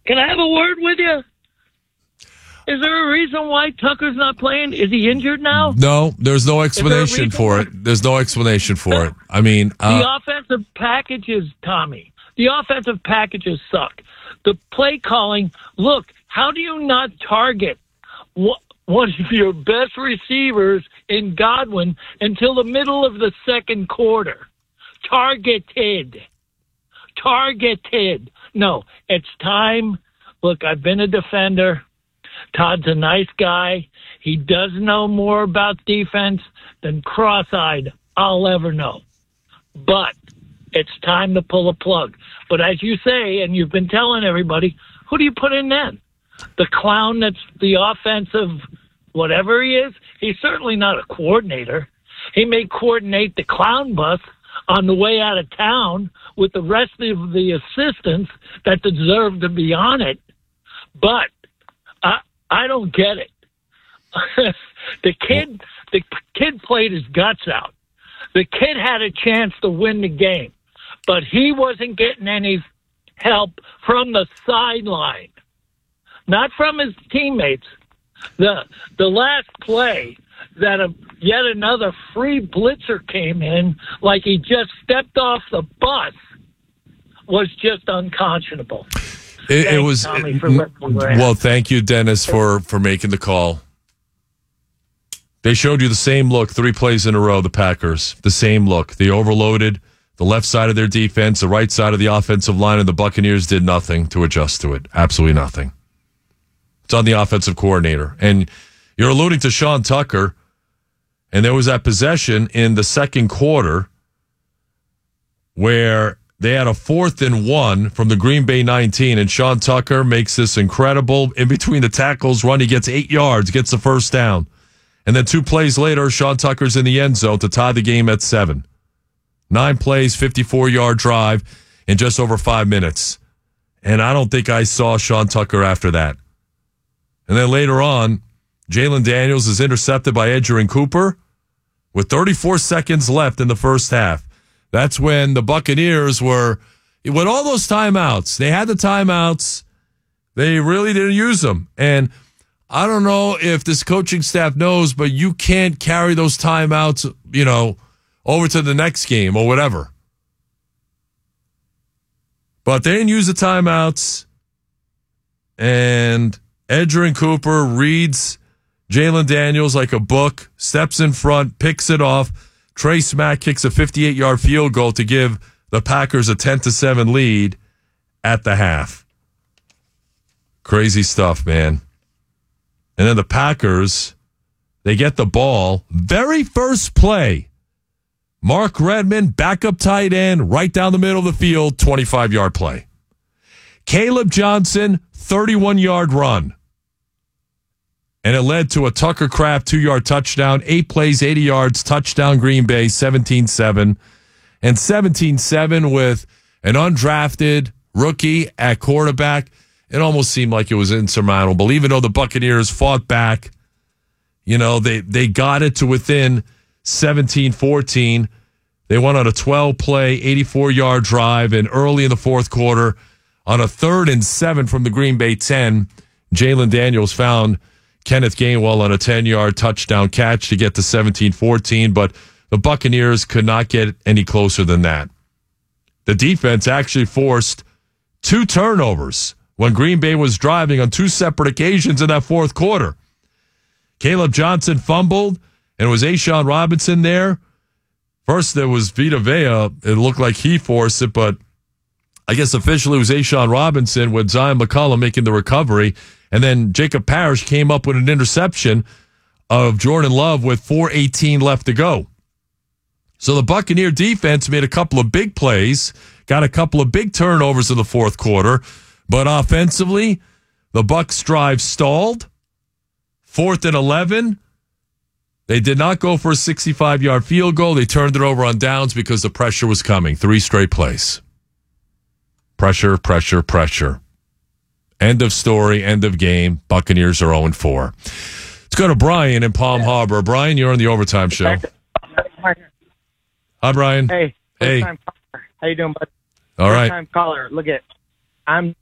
Can I have a word with you? Is there a reason why Tucker's not playing? Is he injured now? No, there's no explanation for it. There's no explanation for it. I mean, the offensive packages, Tommy. The offensive packages suck. The play calling. Look, how do you not target one of your best receivers in Godwin until the middle of the second quarter? Targeted. No, it's time. Look, I've been a defender. Todd's a nice guy. He does know more about defense than cross-eyed I'll ever know. But it's time to pull a plug. But as you say, and you've been telling everybody, who do you put in then? The clown that's the offensive whatever he is? He's certainly not a coordinator. He may coordinate the clown bus on the way out of town with the rest of the assistants that deserve to be on it. But I don't get it. The kid played his guts out. The kid had a chance to win the game, but he wasn't getting any help from the sideline, not from his teammates. The last play that yet another free blitzer came in like he just stepped off the bus was just unconscionable. It was Tommy, well, thank you, Dennis, for making the call. They showed you the same look 3 plays in a row, the Packers. The same look. They overloaded the left side of their defense, the right side of the offensive line, and the Buccaneers did nothing to adjust to it. Absolutely nothing. It's on the offensive coordinator. And you're alluding to Sean Tucker, and there was that possession in the second quarter where they had a 4th and 1 from the Green Bay 19, and Sean Tucker makes this incredible in between the tackles run. He gets 8 yards, gets the first down. And then 2 plays later, Sean Tucker's in the end zone to tie the game at 7. 9 plays, 54-yard drive in just over 5 minutes. And I don't think I saw Sean Tucker after that. And then later on, Jalen Daniels is intercepted by Edgerrin Cooper with 34 seconds left in the first half. That's when the Buccaneers with all those timeouts, they had the timeouts. They really didn't use them. And I don't know if this coaching staff knows, but you can't carry those timeouts, over to the next game or whatever. But they didn't use the timeouts. And Edgerrin Cooper reads Jalen Daniels like a book, steps in front, picks it off. Trey Smack kicks a 58-yard field goal to give the Packers a 10-7 lead at the half. Crazy stuff, man. And then the Packers, they get the ball. Very first play, Mark Redmond, backup tight end, right down the middle of the field, 25-yard play. Caleb Johnson, 31-yard run. And it led to a Tucker Kraft 2-yard touchdown, 8 plays, 80 yards, touchdown Green Bay, 17-7. And 17-7 with an undrafted rookie at quarterback. It almost seemed like it was insurmountable. Even though the Buccaneers fought back, they got it to within 17-14. They went on a 12-play, 84-yard drive, and early in the fourth quarter, on a 3rd and 7 from the Green Bay 10, Jalen Daniels found Kenneth Gainwell on a 10-yard touchdown catch to get to 17-14, but the Buccaneers could not get any closer than that. The defense actually forced 2 turnovers when Green Bay was driving on 2 separate occasions in that fourth quarter. Caleb Johnson fumbled, and it was A'Shawn Robinson there. First, there was Vita Vea. It looked like he forced it, but I guess officially it was A'Shawn Robinson with Zion McCollum making the recovery. And then Jacob Parrish came up with an interception of Jordan Love with 4:18 left to go. So the Buccaneer defense made a couple of big plays, got a couple of big turnovers in the fourth quarter, but offensively, the Bucs' drive stalled. 4th and 11. They did not go for a 65-yard field goal. They turned it over on downs because the pressure was coming. 3 straight plays. Pressure, pressure, pressure. End of story, end of game. Buccaneers are 0-4. Let's go to Brian in Palm Harbor. Brian, you're on the Overtime Show. Hi, Brian. Hey. Hey. How you doing, bud? All right. First-time caller. I'm